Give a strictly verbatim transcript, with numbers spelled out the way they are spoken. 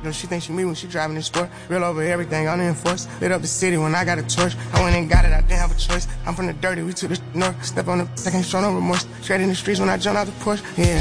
know, she thinks she me when she driving this sport. Real over everything, unenforced. Lit up the city when I got a torch. I went and got it, I didn't have a choice. I'm from the dirty, we took the north. Step on the, I can't show no remorse. Straight in the streets when I jump out the porch. Yeah.